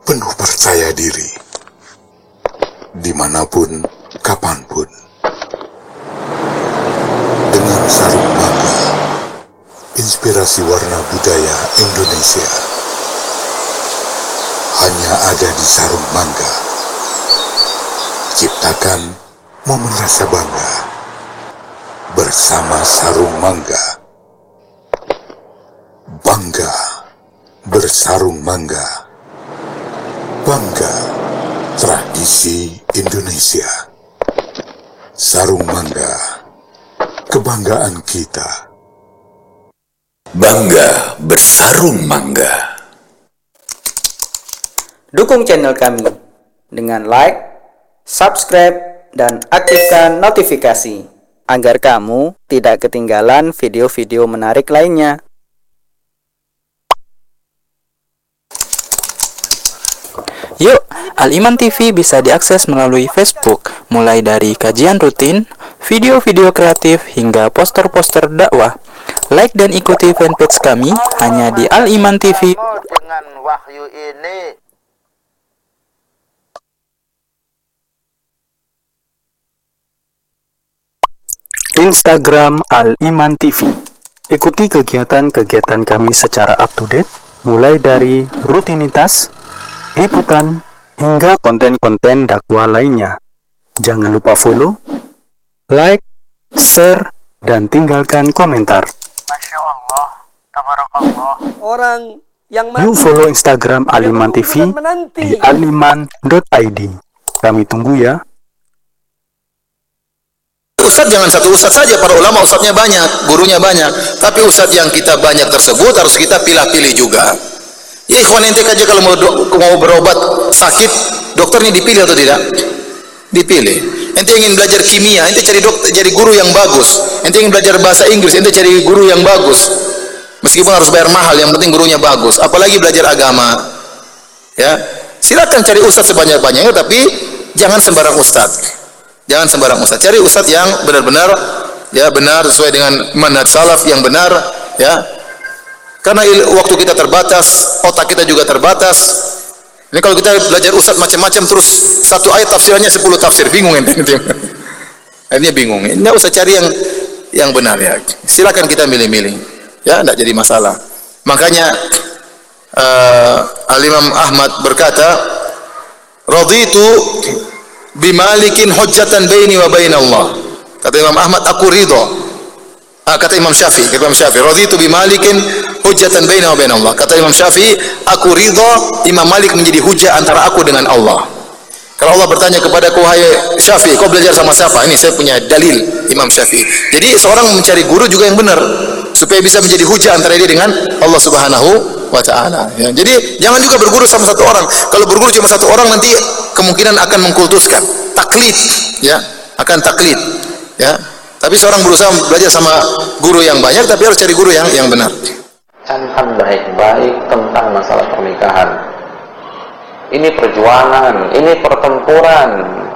penuh percaya diri, dimanapun, kapanpun. Dengan sarung mangga, inspirasi warna budaya Indonesia hanya ada di sarung mangga. Ciptakan momen rasa bangga bersama sarung mangga. Bangga bersarung mangga. Bangga tradisi Indonesia. Sarung mangga, kebanggaan kita. Bangga bersarung mangga. Dukung channel kami dengan like, subscribe, dan aktifkan notifikasi agar kamu tidak ketinggalan video-video menarik lainnya. Yuk, Al-Iman TV bisa diakses melalui Facebook, mulai dari kajian rutin, video-video kreatif, hingga poster-poster dakwah. Like dan ikuti fanpage kami hanya di Al-Iman TV. Dengan wahyu ini, Instagram Al-Iman TV. Ikuti kegiatan-kegiatan kami secara up-to-date, mulai dari rutinitas, liputan, hingga konten-konten dakwah lainnya. Jangan lupa follow, like, share, dan tinggalkan komentar. Masya Allah, tabarakallah. Orang yang Yuk follow Instagram Al-Iman TV di aliman.id. Kami tunggu ya. Ustadz jangan satu ustadz saja, para ulama ustadznya banyak, gurunya banyak. Tapi ustadz yang kita banyak tersebut harus kita pilih-pilih juga. Ya ikhwan, ente aja kalau mau berobat sakit, dokternya dipilih atau tidak? Dipilih. Ente ingin belajar kimia, ente cari guru yang bagus. Ente ingin belajar bahasa Inggris, ente cari guru yang bagus. Meskipun harus bayar mahal, yang penting gurunya bagus. Apalagi belajar agama. Ya, silakan cari ustadz sebanyak-banyaknya, tapi jangan sembarang ustadz. Jangan sembarang ustadz. Cari ustadz yang benar-benar ya benar sesuai dengan manhaj salaf yang benar, ya. Karena waktu kita terbatas, otak kita juga terbatas. Ini kalau kita belajar ustadz macam-macam terus satu ayat tafsirannya 10 tafsir, bingung ente. Akhirnya bingung. Enggak usah cari yang benar ya. Silakan kita milih-milih. Ya, enggak jadi masalah. Makanya Al-Imam Ahmad berkata, "Raditu bimalikin hujjatan baini wa baina Allah." Kata Imam Ahmad, aku ridho. Kata Imam Syafi'i, raditu bimalikin hujjatan baina wa baina Allah. Kata Imam Syafi'i, aku ridho Imam Malik menjadi hujjah antara aku dengan Allah. Kalau Allah bertanya kepadaku, "Wahai Syafi'i, kau belajar sama siapa?" Ini saya punya dalil Imam Syafi'i. Jadi seorang mencari guru juga yang benar supaya bisa menjadi hujjah antara dia dengan Allah Subhanahu wa ta'ala. Ya, jadi jangan juga berguru sama satu orang. Kalau berguru cuma satu orang nanti kemungkinan akan mengkultuskan, taklid, ya, akan taklid, ya. Tapi seorang berusaha belajar sama guru yang banyak, tapi harus cari guru yang benar. Camkan baik-baik tentang masalah pernikahan. Ini perjuangan, ini pertempuran,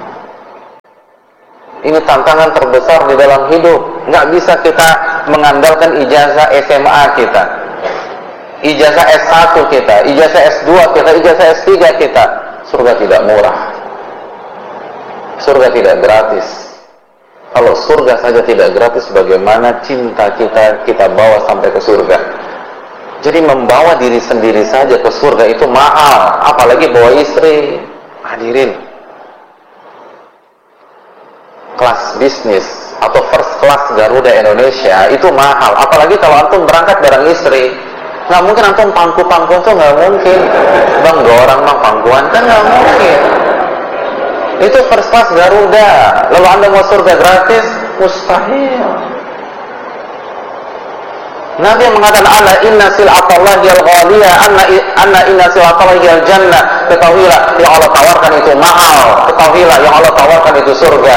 ini tantangan terbesar di dalam hidup. Nggak bisa kita mengandalkan ijazah SMA kita, ijazah S1 kita, ijazah S2 kita, ijazah S3 kita. Surga tidak murah, surga tidak gratis. Kalau surga saja tidak gratis, bagaimana cinta kita bawa sampai ke surga? Jadi membawa diri sendiri saja ke surga itu mahal, apalagi bawa istri. Hadirin, kelas bisnis atau first class Garuda Indonesia itu mahal, apalagi kalau antum berangkat bareng istri. Nggak mungkin antum pangku-pangkuan tuh, nggak mungkin. Bang, 2 orang bang pangkuan kan nggak mungkin. Itu first class Garuda. Lalu anda mau surga gratis? Mustahil. Nabi yang mengatakan, "Ala inna sil'atallahi al-ghaliyah, anna inna sil'atallahi al-jannah." Ketahuilah yang Allah tawarkan itu mahal. Ketahuilah yang Allah tawarkan itu surga.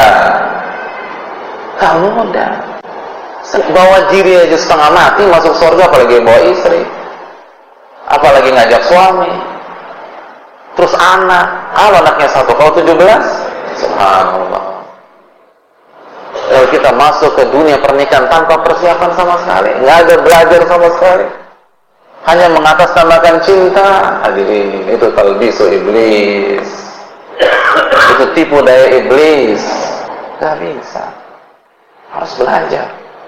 Kamu mudah. Bawa diri aja setengah mati masuk surga, apalagi bawa istri, apalagi ngajak suami, terus anak. Kalau anaknya 1, kalau 17, subhanallah. Kalau kita masuk ke dunia pernikahan tanpa persiapan sama sekali, nggak ada belajar sama sekali, hanya mengatasnamakan cinta, hadirin, itu talbisu iblis, itu tipu daya iblis. Gak bisa, harus belajar.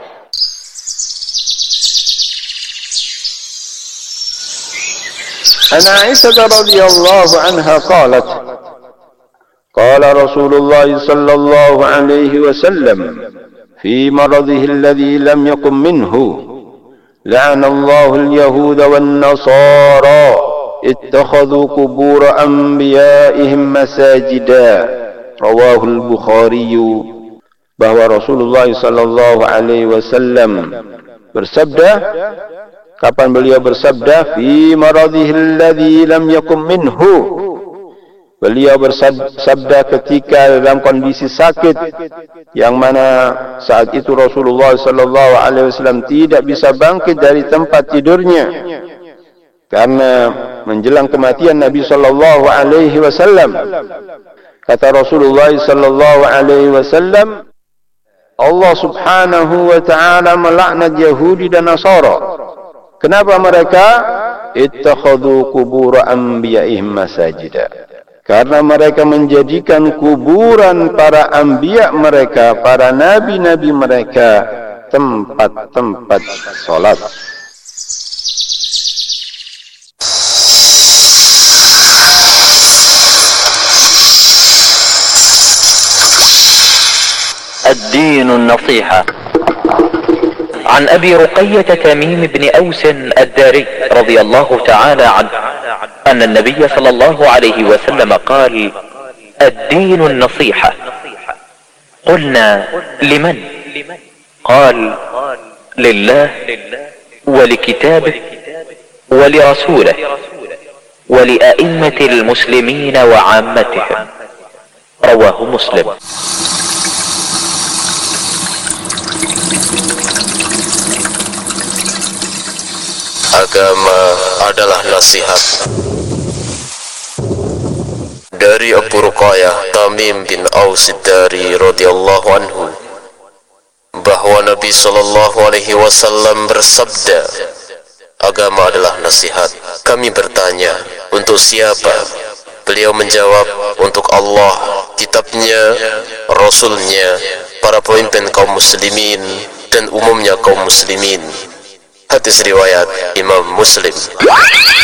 عن عائشة رضي الله عنها قالت قال رسول الله صلى الله عليه وسلم في مرضه الذي لم يقم منه لعن الله اليهود والنصارى اتخذوا قبور أنبيائهم مساجدا رواه البخاري. Bahwa Rasulullah sallallahu alaihi wasallam bersabda, kapan beliau bersabda, fi maradhihi alladhi lam yakum minhu, beliau bersabda ketika dalam kondisi sakit yang mana saat itu Rasulullah sallallahu alaihi wasallam tidak bisa bangkit dari tempat tidurnya karena menjelang kematian Nabi sallallahu alaihi wasallam. Kata Rasulullah sallallahu alaihi wasallam, Allah subhanahu wa ta'ala melaknat Yahudi dan Nasara. Kenapa mereka? Ittakhadhu qubur anbiya'ihim masajida. Karena mereka menjadikan kuburan para anbiya mereka, para nabi-nabi mereka, tempat-tempat salat. الدين النصيحة. عن أبي رقية تميم بن أوس الداري رضي الله تعالى عنه أن النبي صلى الله عليه وسلم قال: الدين النصيحة. قلنا: لمن؟ قال: لله ولكتابه ولرسوله ولأئمة المسلمين وعامتهم. رواه مسلم. Agama adalah nasihat. Dari Abu Ruqayyah Tamim bin Aus Ad-Dari radhiyallahu anhu bahwa Nabi sallallahu alaihi wasallam bersabda, agama adalah nasihat. Kami bertanya, untuk siapa? Beliau menjawab, untuk Allah, kitabnya, rasulnya, para pemimpin kaum muslimin dan umumnya kaum muslimin. Hadis riwayat Imam Muslim.